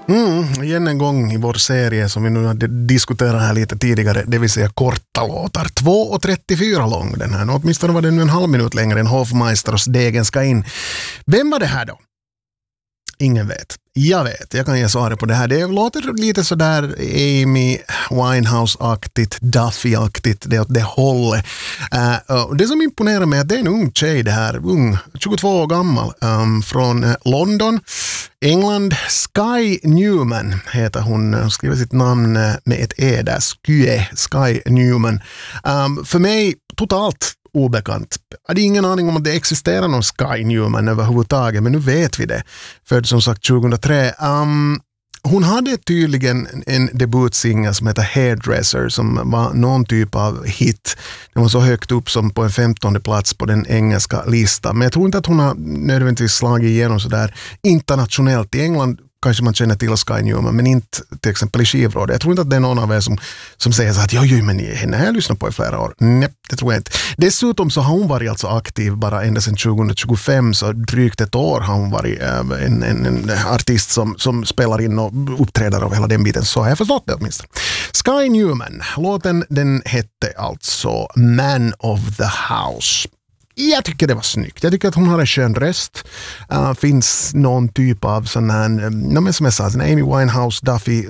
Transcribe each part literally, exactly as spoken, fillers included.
Mm, igen en gång i vår serie som vi nu har diskuterat här lite tidigare, det vill säga korta låtar. två trettiofyra lång den här. Åtminstone var det nu en halv minut längre än Hofmeisters Degen ska in. Vem var det här då? Ingen vet. Jag vet, jag kan ge svaret på det här. Det låter lite sådär Amy Winehouse-aktigt, Duffy-aktigt, det åt det hållet. Uh, det som imponerar mig är att det är en ung tjej det här, ung, tjugotvå år gammal, um, från uh, London, England. Sky Newman heter hon, hon skriver sitt namn uh, med ett E där, Sky, Sky Newman. Um, för mig totalt obekant. Jag hade ingen aning om att det existerar någon Sky Newman överhuvudtaget, men nu vet vi det. För som sagt tjugohundratre. Um, hon hade tydligen en debutsingel som heter Hairdresser som var någon typ av hit. Den var så högt upp som på en femtonde plats på den engelska listan. Men jag tror inte att hon har nödvändigtvis slagit igenom så där internationellt. I England kanske man känner till Sky Newman, men inte till exempel i skivrådet. Jag tror inte att det är någon av er som, som säger så att jag gör men henne har jag lyssnat på i flera år. Nej, det tror jag inte. Dessutom så har hon varit alltså aktiv bara ända sedan tjugohundratjugofem, så drygt ett år har hon varit äh, en, en, en artist som, som spelar in och uppträder av hela den biten. Så har jag förstått det åtminstone. Sky Newman, låten den hette alltså Man of the House. Jag tycker det var snyggt. Jag tycker att hon har en skön röst. Uh, finns någon typ av sån här, no, som jag sa, Amy Winehouse, Duffy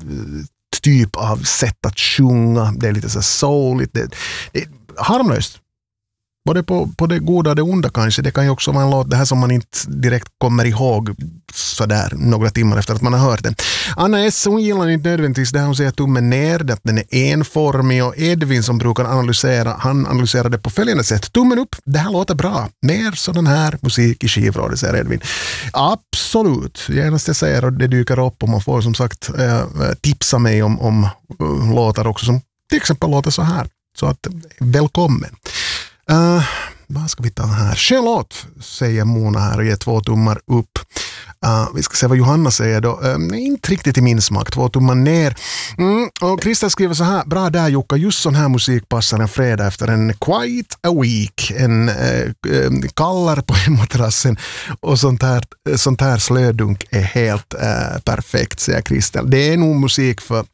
typ av sätt att sjunga. Det är lite så souligt. Det, det är harmlöst. Både på, på det goda och det onda kanske. Det kan ju också vara en låt, det här som man inte direkt kommer ihåg sådär några timmar efter att man har hört den. Anna S. hon gillar inte nödvändigtvis det hon säger tummen ner, att den är enformig, och Edvin som brukar analysera, han analyserar det på följande sätt. Tummen upp, det här låter bra. Mer sådan här musik i skivrådet, säger Edvin. Absolut, genast jag säger och det dyker upp och man får som sagt äh, tipsa mig om, om uh, låtar också som till exempel låter så här. Så att välkommen. Uh, vad ska vi ta här? Charlotte, säger Mona här och ger två tummar upp. Uh, vi ska se vad Johanna säger då. Uh, inte riktigt i min smak, två tummar ner. Mm, och Krista skriver så här: bra där Jukka, just sån här musik passar en fredag efter en quite a week. En uh, uh, kallar på hemmaterrassen och sånt här, sånt här slödunk är helt uh, perfekt, säger Krista. Det är nog musik för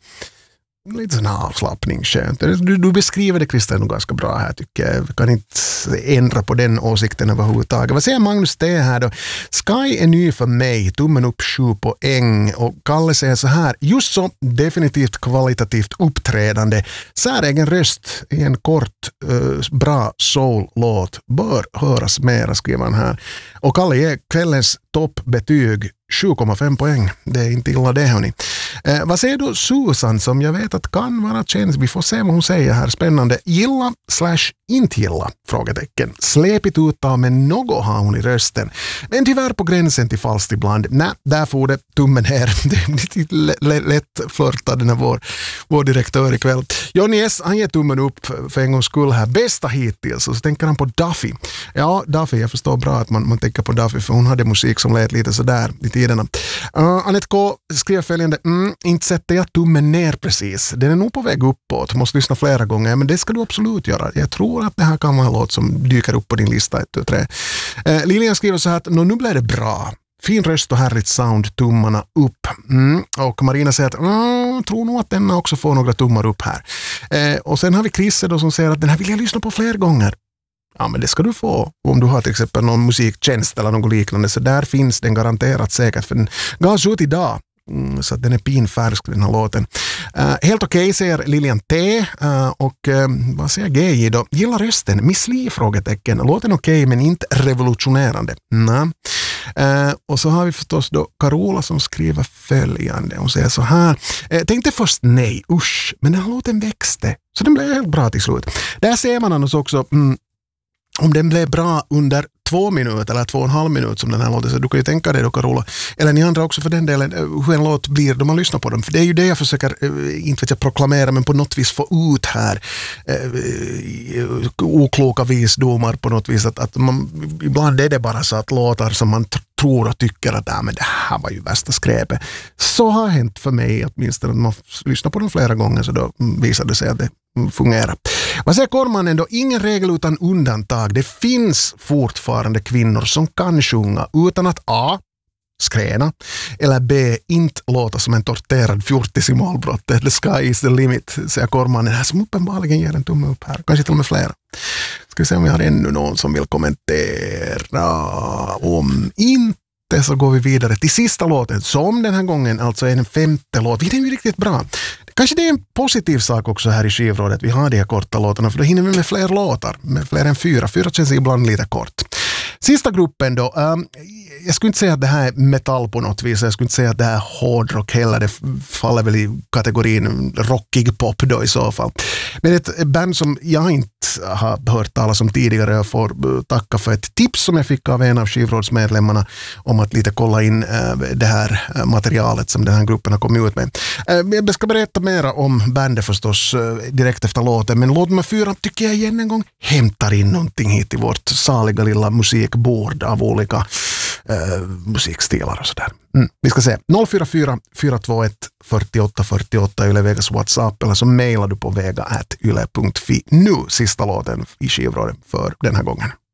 lite sån här avslappning, skönt. Du, du beskriver det, Christian, ganska bra här tycker jag. Vi kan inte ändra på den åsikten överhuvudtaget. Vad säger Magnus T här då? Sky är ny för mig, tummen upp sju poäng. Och Kalle säger så här: just så, definitivt kvalitativt uppträdande. Säregen röst i en kort, uh, bra soul-låt. Bör höras mera, skriver han här. Och Kalle ger kvällens toppbetyg sju komma fem poäng. Det är inte illa det, hörni. Eh, vad säger du Susan, som jag vet att kan vara känd? Vi får se vad hon säger här. Spännande. Gilla slash inte gilla? Frågetecken. Släpigt uttal, men något har hon i rösten. Men tyvärr på gränsen till falskt ibland. Nej, där får det tummen här. Det är lite lätt flörtad den här vår, vår direktör ikväll. Johnny S, han ger tummen upp för en gångs skull här. Bästa hittills. Och så tänker han på Duffy. Ja, Duffy, jag förstår bra att man, man tänker på Duffy, för hon hade musik som lät lite sådär i tiderna. Uh, Annette K skrev följande: mm, inte sätter jag tummen ner precis. Den är nog på väg uppåt. Måste lyssna flera gånger, men det ska du absolut göra. Jag tror att det här kan vara en låt som dyker upp på din lista ett, tre. Uh, Lilian skriver så här att nu blir det bra. Fin röst och härligt sound, tummarna upp. Mm. Och Marina säger att mm, tror nog att den också får några tummar upp här. Uh, och sen har vi Chrisse då som säger att den här vill jag lyssna på fler gånger. Ja, men det ska du få om du har till exempel någon musiktjänst eller något liknande. Så där finns den garanterat säkert, för den gavs ut idag. Mm, så att den är pinfärsk, den här låten. Uh, helt okej, okay, säger Lilian T. Uh, och uh, vad säger G J då? Gillar rösten? Miss Li? Frågetecken. Låten okej, okay, men inte revolutionerande. Nej. Uh, och så har vi förstås då Carola som skriver följande. Hon säger så här: uh, tänkte först nej, usch, men den här låten växte. Så den blev helt bra till slut. Där ser man annars också mm, om den blev bra under två minuter eller två och en halv minut som den här låten, så du kan ju tänka dig då, Carola, eller ni andra också för den delen, hur en låt blir då man lyssnar på dem. För det är ju det jag försöker, inte vet jag proklamera, men på något vis få ut här eh, okloka visdomar på något vis, att, att man, ibland är det bara så att låtar som man t- tror och tycker att ah, men det här var ju värsta skräpet. Så har hänt för mig åtminstone, att man lyssnar på dem flera gånger, så då visar det sig att det fungerar. Vad säger Kormanen då? Ingen regel utan undantag. Det finns fortfarande kvinnor som kan sjunga utan att A. skräna. Eller B. Inte låta som en torterad fjortisimalbrott. The sky is the limit, säger kormannen här som uppenbarligen ger en tumme upp här. Kanske till och med flera. Ska vi se om vi har ännu någon som vill kommentera. Om inte så går vi vidare till sista låten som den här gången alltså är den femte låt. Det är ju riktigt bra. Kanske det är en positiv sak också här i skivrådet. Vi har de här korta låtarna för då hinner vi med fler låtar. Med fler än fyra. Fyra känns ibland lite kort. Sista gruppen då. Um, jag skulle inte säga att det här är metall på något vis. Jag skulle inte säga att det här är hårdrock heller. Det faller väl i kategorin rockig pop då i så fall. Men ett band som jag inte har hört talas om tidigare. Jag får tacka för ett tips som jag fick av en av skivrådsmedlemmarna om att lite kolla in uh, det här materialet som den här gruppen har kommit ut med. Uh, jag ska berätta mera om bandet förstås uh, direkt efter låten. Men låt mig fyra tycker jag igen en gång hämtar in någonting hit i vårt saliga lilla musikbord av olika Uh, musikstilar och sådär. Mm. Vi ska se. noll fyra fyra fyra två ett fyrtioåtta fyrtioåtta Yle Vegas WhatsApp eller så mejlar du på vega at yle punkt fi. Nu sista låten i skivråden för den här gången.